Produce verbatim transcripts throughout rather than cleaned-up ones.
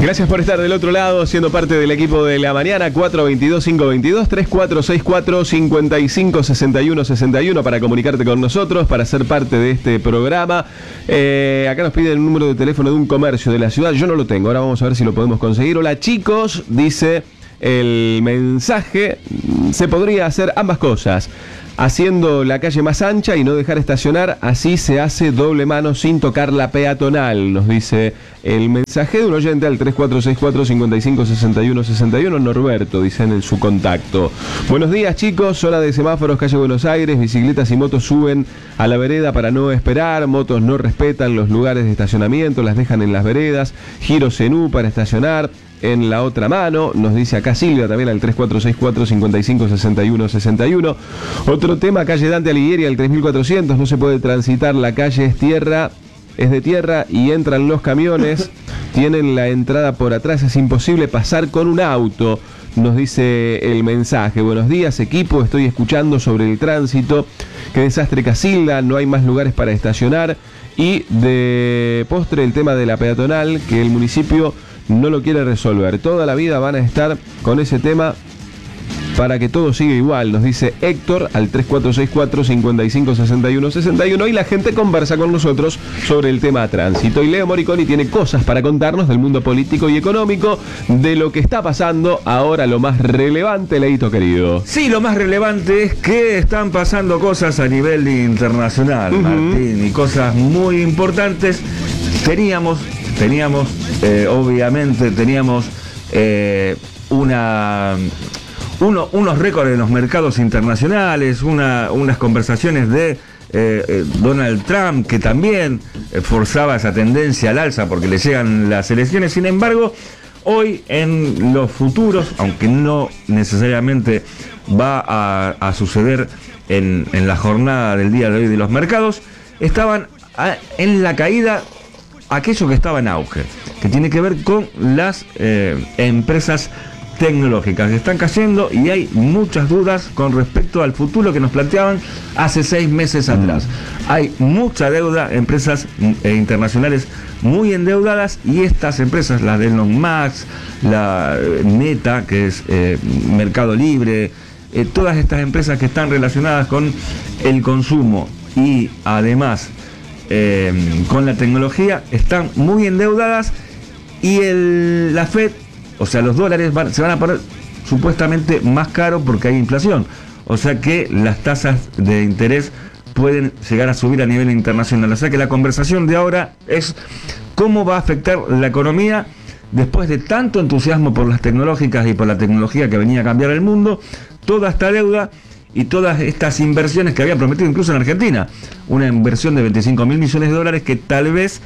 Gracias por estar del otro lado, siendo parte del equipo de la mañana. Cuatro veintidós, cinco veintidós, tres cuatro seis cuatro, cinco cinco seis uno seis uno para comunicarte con nosotros, para ser parte de este programa. Eh, acá nos piden un número de teléfono de un comercio de la ciudad. Yo no lo tengo, ahora vamos a ver si lo podemos conseguir. Hola chicos, dice el mensaje. Se podría hacer ambas cosas, haciendo la calle más ancha y no dejar estacionar, así se hace doble mano sin tocar la peatonal, nos dice el mensaje de un oyente al tres cuatro seis cuatro, cinco cinco seis uno seis uno. Norberto, dice en su contacto. Buenos días chicos, zona de semáforos, calle Buenos Aires, bicicletas y motos suben a la vereda para no esperar, motos no respetan los lugares de estacionamiento, las dejan en las veredas, giros en U para estacionar en la otra mano, nos dice acá Silvia también al tres cuatro seis cuatro, cinco cinco seis uno seis uno. Otro tema, calle Dante Alighieri al tres mil cuatrocientos, no se puede transitar, la calle es tierra, es de tierra y entran los camiones, tienen la entrada por atrás, es imposible pasar con un auto, nos dice el mensaje. Buenos días equipo, estoy escuchando sobre el tránsito, qué desastre Casilda, no hay más lugares para estacionar, y de postre el tema de la peatonal, que el municipio no lo quiere resolver. Toda la vida van a estar con ese tema para que todo siga igual, nos dice Héctor al tres cuatro seis cuatro, cinco cinco seis uno seis uno, y la gente conversa con nosotros sobre el tema tránsito. Y Leo Moriconi tiene cosas para contarnos del mundo político y económico, de lo que está pasando ahora, lo más relevante, Leito querido. Sí, lo más relevante es que están pasando cosas a nivel internacional, uh-huh. Martín, y cosas muy importantes. Teníamos Teníamos, eh, obviamente, teníamos eh, una, uno, unos récords en los mercados internacionales, una, unas conversaciones de eh, eh, Donald Trump, que también eh, forzaba esa tendencia al alza porque le llegan las elecciones. Sin embargo, hoy en los futuros, aunque no necesariamente va a, a suceder en, en la jornada del día de hoy de los mercados, estaban a, en la caída aquello que estaba en auge, que tiene que ver con las eh, empresas tecnológicas que están cayendo, y hay muchas dudas con respecto al futuro que nos planteaban hace seis meses atrás. Mm. Hay mucha deuda, empresas eh, internacionales muy endeudadas, y estas empresas, las de Elon Musk, la Meta, que es eh, Mercado Libre, eh, todas estas empresas que están relacionadas con el consumo y además Eh, con la tecnología, están muy endeudadas, y el, la Fed, o sea los dólares van, se van a poner supuestamente más caros porque hay inflación, o sea que las tasas de interés pueden llegar a subir a nivel internacional. O sea que la conversación de ahora es cómo va a afectar la economía después de tanto entusiasmo por las tecnológicas y por la tecnología que venía a cambiar el mundo, toda esta deuda y todas estas inversiones que habían prometido incluso en Argentina, una inversión de veinticinco mil millones de dólares que tal vez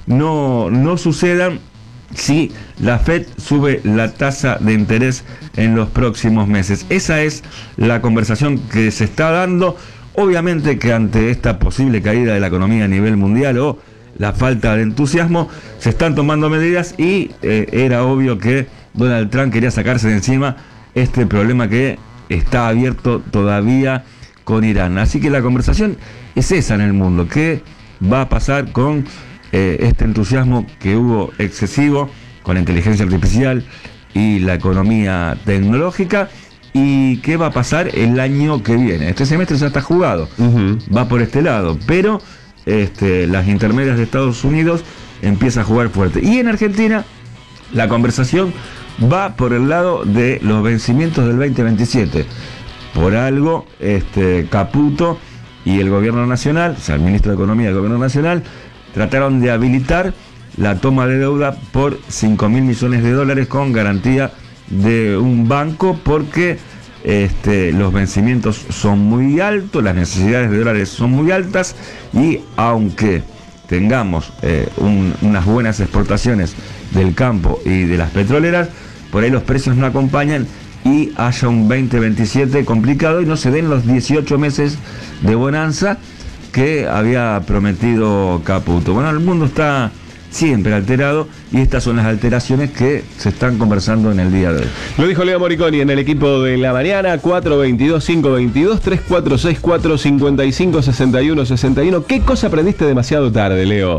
no, no sucedan si la Fed sube la tasa de interés en los próximos meses. Esa es la conversación que se está dando. Obviamente que ante esta posible caída de la economía a nivel mundial o la falta de entusiasmo, se están tomando medidas, y eh, era obvio que Donald Trump quería sacarse de encima este problema que está abierto todavía con Irán. Así que la conversación es esa en el mundo. ¿Qué va a pasar con eh, este entusiasmo que hubo excesivo con la inteligencia artificial y la economía tecnológica? ¿Y qué va a pasar el año que viene? Este semestre ya está jugado, uh-huh. va por este lado, pero este, las intermedias de Estados Unidos empieza a jugar fuerte. Y en Argentina la conversación va por el lado de los vencimientos del veinte veintisiete. Por algo, este, Caputo y el gobierno nacional, o sea, el ministro de Economía del gobierno nacional, trataron de habilitar la toma de deuda por cinco mil millones de dólares con garantía de un banco, porque este, los vencimientos son muy altos, las necesidades de dólares son muy altas, y aunque tengamos eh, un, unas buenas exportaciones del campo y de las petroleras, por ahí los precios no acompañan y haya un veinte veintisiete complicado y no se den los dieciocho meses de bonanza que había prometido Caputo. Bueno, el mundo está siempre alterado, y estas son las alteraciones que se están conversando en el día de hoy. Lo dijo Leo Moriconi en el equipo de la mañana. Cuatro veintidós, cinco veintidós, tres cuatro seis cuatro, cinco cinco seis uno seis uno. ¿Qué cosa aprendiste demasiado tarde, Leo?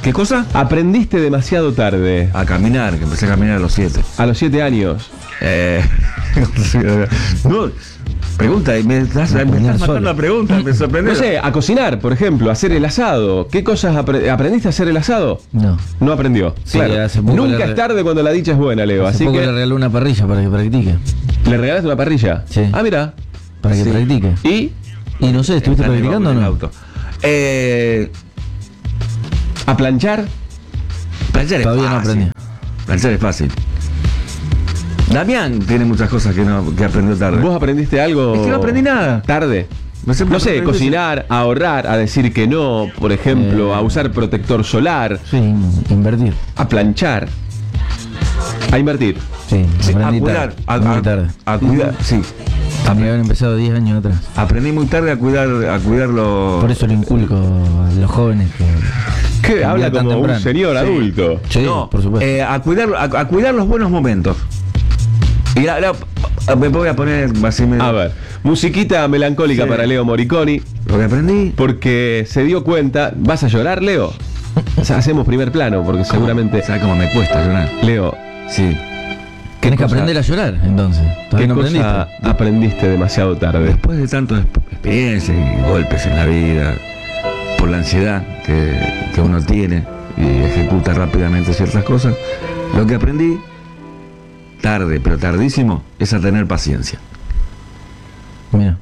¿Qué cosa? Aprendiste demasiado tarde. A caminar, que empecé a caminar a los siete. A los siete años. Eh, no, pregunta, me estás, me estás matando la pregunta, me sorprendió. No sé, a cocinar, por ejemplo, a hacer el asado. ¿Qué cosas apre- aprendiste a hacer el asado? No. No aprendió. Sí, claro. hace poco Nunca le re- es tarde cuando la dicha es buena, Leo. Hace Así poco que le regaló una parrilla para que practique. le regalaste una parrilla. Sí. Ah, mira. Para que Sí. practique. Y Y no sé, ¿estuviste Está en el practicando o auto, en el no? auto. Eh, a planchar. planchar es Todavía no fácil. aprendí. Planchar es fácil. Damián tiene muchas cosas que no que aprendió tarde. ¿Vos aprendiste algo? Es que no aprendí nada. Tarde. No sé, No sé, aprendí- cocinar, a ahorrar, a decir que no, por ejemplo, Eh. a usar protector solar, Sí, invertir. a planchar, a invertir. Sí, Sí, a aprendí cuidar, tarde. a, muy a- tarde. a cuidar, sí. Tendría que haber empezado diez años atrás. Aprendí muy tarde a cuidar, a cuidarlo. Por eso lo inculco a los jóvenes que... Que que habla inviertan como un temprano. señor Sí. adulto. Sí, no, por supuesto. eh, a cuidar, a, a cuidar los buenos momentos. Y la, la- me voy a poner así me- A ver, musiquita melancólica Sí. para Leo Moriconi, Lo que aprendí. porque se dio cuenta. ¿Vas a llorar, Leo? O sea, hacemos primer plano, porque seguramente. ¿Sabes cómo me cuesta llorar? Leo, Sí. Tenés que cosa- aprender a llorar, entonces. ¿qué Todavía no cosa aprendiste. aprendiste demasiado tarde? Después de tantas experiencias y golpes en la vida, por la ansiedad que, que uno tiene y ejecuta rápidamente ciertas cosas, lo que aprendí tarde, pero tardísimo, es a tener paciencia. Mira,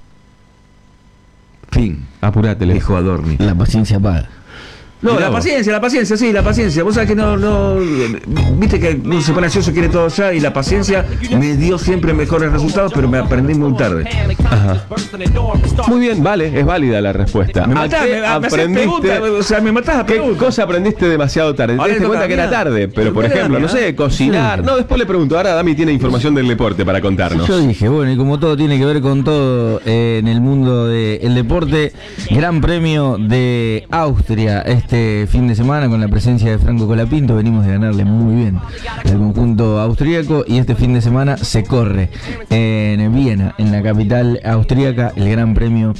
Fin, Apurate, Leo. dijo Adorni. la paciencia paga. No, Mirá la vos. paciencia, la paciencia, sí, la paciencia. Vos sabés que no, no, viste que uno se pone ansioso, quiere todo ya, y la paciencia me dio siempre mejores resultados, pero me aprendí muy tarde. Ajá. Muy bien, vale, es válida la respuesta. Me ¿A matás, qué me, me haces aprendiste? preguntas, o sea, me matás a ¿Qué preguntas. cosa aprendiste demasiado tarde? ¿Te Ahora diste le cuenta toca que a era mí, ¿ah? tarde? Pero por Después le ejemplo, da no a mí, sé, ¿ah? cocinar. Sí. No, después le pregunto. Ahora Dami tiene información del deporte para contarnos. Yo dije, bueno, y como todo tiene que ver con todo eh, en el mundo del deporte, Gran Premio de Austria este fin de semana con la presencia de Franco Colapinto. Venimos de ganarle muy bien al conjunto austríaco y este fin de semana se corre en Viena, en la capital austríaca, el Gran Premio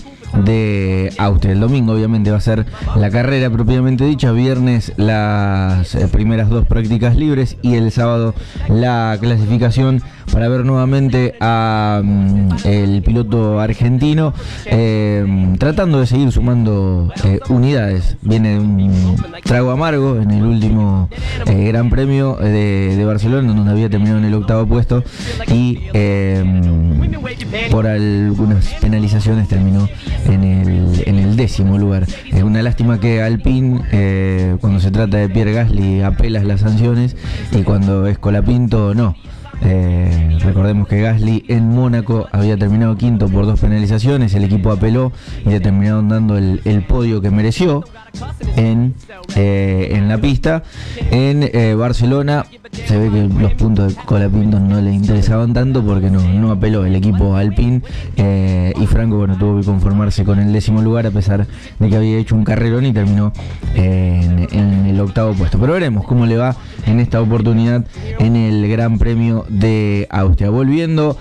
de Austria. El domingo obviamente va a ser la carrera propiamente dicha, viernes las eh, primeras dos prácticas libres y el sábado la clasificación para ver nuevamente a mm, el piloto argentino eh, tratando de seguir sumando eh, unidades. Viene de un trago amargo en el último eh, Gran Premio de, de Barcelona, donde había terminado en el octavo puesto y eh, por algunas penalizaciones terminó en el, en el décimo lugar. Es una lástima que Alpine, eh, cuando se trata de Pierre Gasly, apela las sanciones y cuando es Colapinto, no. Eh, recordemos que Gasly en Mónaco había terminado quinto por dos penalizaciones, el equipo apeló y le terminaron dando el, el podio que mereció en, eh, en la pista. En eh, Barcelona se ve que los puntos de Colapinto no le interesaban tanto porque no, no apeló el equipo Alpine eh, y Franco bueno, tuvo que conformarse con el décimo lugar a pesar de que había hecho un carrerón y terminó eh, en, en el octavo puesto. Pero veremos cómo le va en esta oportunidad en el Gran Premio de Austria. Volviendo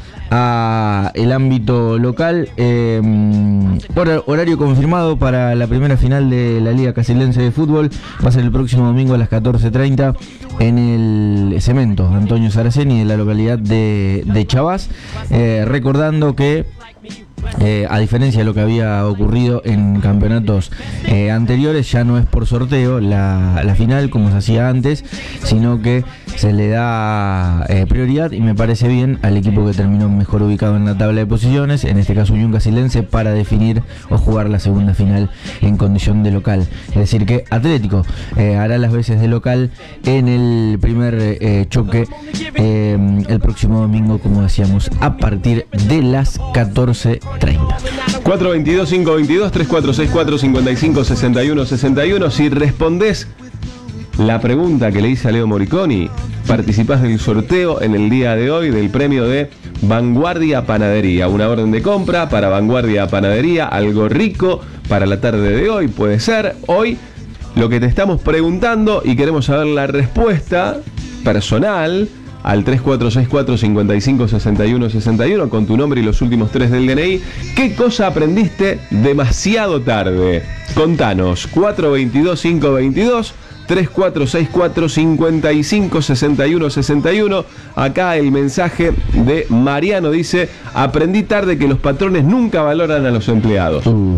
a el ámbito local, eh, hor- horario confirmado para la primera final de la Liga Casilense de Fútbol va a ser el próximo domingo a las catorce treinta en el Cemento Antonio Saraceni de la localidad de, de Chavás, eh, recordando que Eh, a diferencia de lo que había ocurrido en campeonatos eh, anteriores, ya no es por sorteo la, la final como se hacía antes, sino que se le da eh, prioridad, y me parece bien, al equipo que terminó mejor ubicado en la tabla de posiciones, en este caso Unión Casilense, para definir o jugar la segunda final en condición de local. Es decir que Atlético eh, hará las veces de local en el primer eh, choque eh, el próximo domingo, como decíamos, a partir de las catorce treinta. cuatro dos dos, cinco dos dos, tres cuatro seis cuatro, cinco cinco seis uno seis uno. Si respondés la pregunta que le hice a Leo Moriconi, participás del sorteo en el día de hoy del premio de Vanguardia Panadería. Una orden de compra para Vanguardia Panadería, algo rico para la tarde de hoy, puede ser. Hoy lo que te estamos preguntando y queremos saber la respuesta personal al tres cuatro seis cuatro, cinco cinco seis uno seis uno con tu nombre y los últimos tres del D N I. ¿Qué cosa aprendiste demasiado tarde? Contanos. cuatro dos dos, cinco dos dos, tres cuatro seis cuatro, cinco cinco seis uno seis uno. Acá el mensaje de Mariano dice: aprendí tarde que los patrones nunca valoran a los empleados. Uh.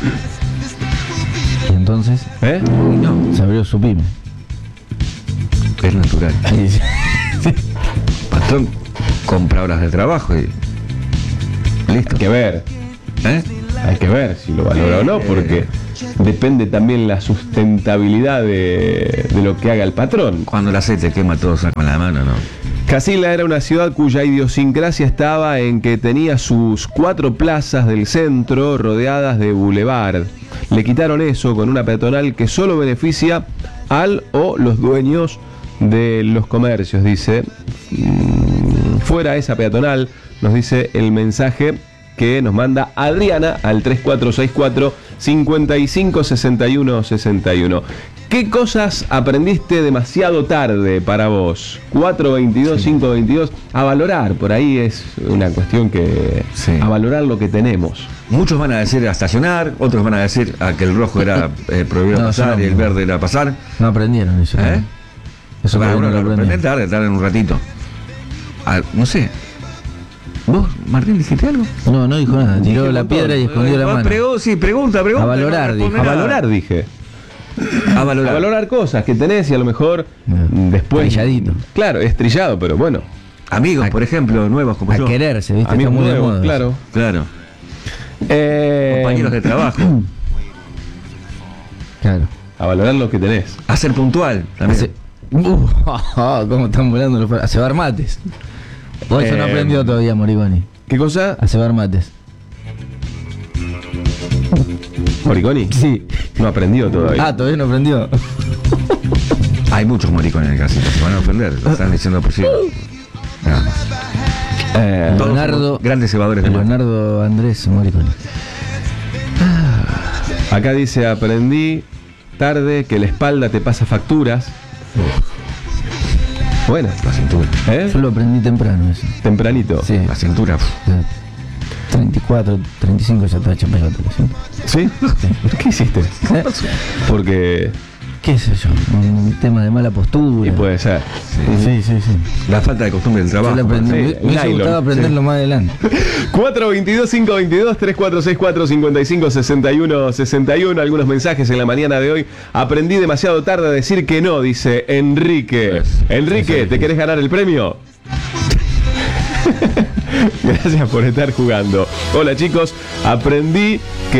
Y entonces, ¿Eh? No, se abrió su pyme. es natural. Sí, sí. Patrón compra horas de trabajo y listo. Hay que ver, ¿Eh? hay que ver si lo valora o no, porque depende también la sustentabilidad de, de lo que haga el patrón. Cuando el aceite quema todo saca con la mano, ¿no? Casilla era una ciudad cuya idiosincrasia estaba en que tenía sus cuatro plazas del centro rodeadas de boulevard. Le quitaron eso con una peatonal que solo beneficia al o los dueños de los comercios, dice. Mm, fuera esa peatonal, nos dice el mensaje que nos manda Adriana al tres cuatro seis cuatro, cinco cinco seis uno seis uno. ¿Qué cosas aprendiste demasiado tarde para vos? cuatro veintidós, cinco veintidós. A valorar, por ahí es una cuestión que... Sí. A valorar lo que tenemos. Muchos van a decir a estacionar, otros van a decir a que el rojo era eh, prohibido No, pasar no, y el no. verde era pasar. No aprendieron eso. ¿Eh? Eso Bueno, todavía no bueno, lo lo aprendí aprendieron. tarde, tarde en un ratito. Ah, no sé. ¿Vos, Martín, dijiste algo? No, no dijo nada. Tiró Dije la un piedra montón. y escondió la Eh, mano. pregó- sí, pregunta, pregunta. A valorar, no dijo. responde A nada. valorar, dije. A valorar. A valorar cosas que tenés y a lo mejor Mm. después... Trilladito. Claro, estrillado, pero bueno. Amigos, por ejemplo, nuevos como A yo. quererse, ¿viste? Amigos Está muy de nuevos, moda. claro. Claro. Eh, Compañeros de trabajo. Claro. A valorar lo que tenés. A ser puntual también. Hace... Uh, ¿Cómo están volando los... A cebar mates. O eso no Eh, aprendió todavía Moriconi. ¿Qué cosa? A cebar mates. ¿Moriconi? Sí. No aprendió todavía. Ah, todavía no aprendió. Hay muchos maricones en el casino, se van a ofender, lo están diciendo por sí. Nada más. Eh, Todos Leonardo- somos grandes cebadores de mate. Leonardo Andrés Moriconi. acá dice, aprendí tarde que la espalda te pasa facturas. Bueno, La cintura. ¿eh? Yo lo aprendí temprano eso. Tempranito. Sí. La cintura. pf, treinta y cuatro, treinta y cinco ya está hecha pelota. ¿Sí? ¿Sí? ¿Qué hiciste? ¿Eh? Porque... ¿Qué sé yo? Un tema de mala postura. Y puede ser. Sí, sí, sí. La falta de costumbre del Yo trabajo. lo aprendí. sí, me me hubiese nylon, gustado aprenderlo más adelante. cuatro veintidós, cinco veintidós, tres cuatro seis cuatro, cinco cinco seis uno seis uno. Algunos mensajes en la mañana de hoy. Aprendí demasiado tarde a decir que no, dice Enrique. Es- Enrique, es- ¿te querés ganar el premio? Gracias por estar jugando. Hola chicos, aprendí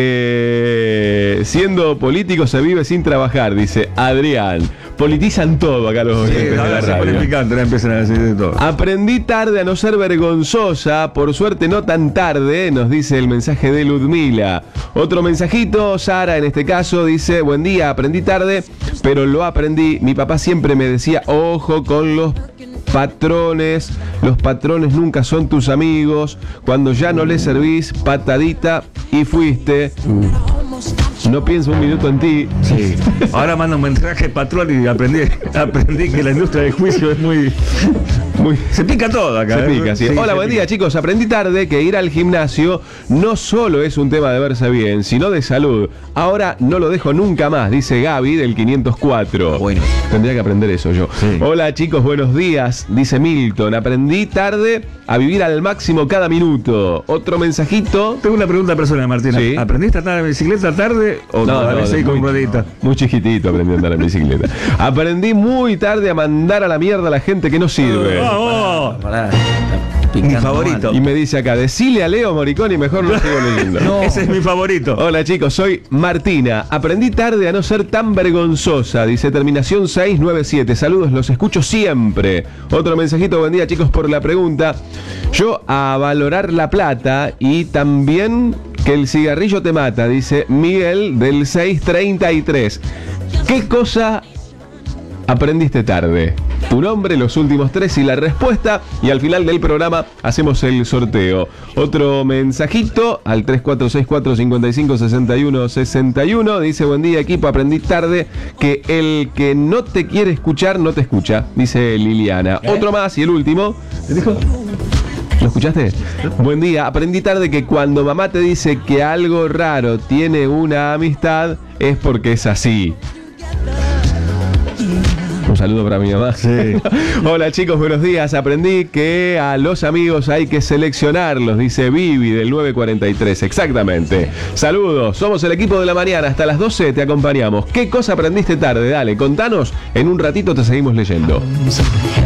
que siendo político se vive sin trabajar, dice Adrián. Politizan todo acá los Sí, oyentes de la ahora se pone radio. picante, ahora empiezan a decir de todo. Aprendí tarde a no ser vergonzosa, por suerte no tan tarde, nos dice el mensaje de Ludmila. Otro mensajito, Sara en este caso, dice, buen día, aprendí tarde, pero lo aprendí. Mi papá siempre me decía, ojo con los patrones, los patrones nunca son tus amigos, cuando ya no les servís, patadita y fuiste. No pienso un minuto en ti. Sí. Ahora manda un mensaje patrón y aprendí, aprendí que la industria del juicio es muy. Muy... Se pica todo acá. Se ¿eh? pica, sí. Sí, Hola, se buen pica. día, chicos. Aprendí tarde que ir al gimnasio no solo es un tema de verse bien, sino de salud. Ahora no lo dejo nunca más, dice Gaby del quinientos cuatro. Bueno. Tendría que aprender eso yo. Sí. Hola, chicos, buenos días, dice Milton. Aprendí tarde a vivir al máximo cada minuto. Otro mensajito. Tengo una pregunta personal, Martina. Sí. ¿Aprendiste a andar en bicicleta tarde o todavía seguís con muy, ruedita? muy chiquitito aprendí a andar en bicicleta. Aprendí muy tarde a mandar a la mierda a la gente que no sirve. ¡Vamos! Pará, está picando Mi favorito. mal. Y me dice acá, decile a Leo Moriconi, mejor no sigo leyendo. No. Ese es mi favorito. Hola chicos, soy Martina. Aprendí tarde a no ser tan vergonzosa. Dice terminación seis nueve siete. Saludos, los escucho siempre. Otro mensajito, buen día chicos por la pregunta. Yo a valorar la plata y también que el cigarrillo te mata, dice Miguel del seis treinta y tres. ¿Qué cosa aprendiste tarde? Tu nombre, los últimos tres y la respuesta. Y al final del programa hacemos el sorteo. Otro mensajito al tres cuatro seis cuatro, cinco cinco seis uno seis uno. Dice, buen día equipo, aprendí tarde que el que no te quiere escuchar no te escucha. Dice Liliana. Otro más y el último. ¿Qué dijo? ¿Lo escuchaste? Buen día, aprendí tarde que cuando mamá te dice que algo raro tiene una amistad es porque es así. saludo para mi mamá. Sí. Hola chicos, buenos días. Aprendí que a los amigos hay que seleccionarlos, dice Vivi del nueve cuarenta y tres. Exactamente. Saludos, somos el equipo de la mañana. Hasta las doce te acompañamos. ¿Qué cosa aprendiste tarde? Dale, contanos. En un ratito te seguimos leyendo.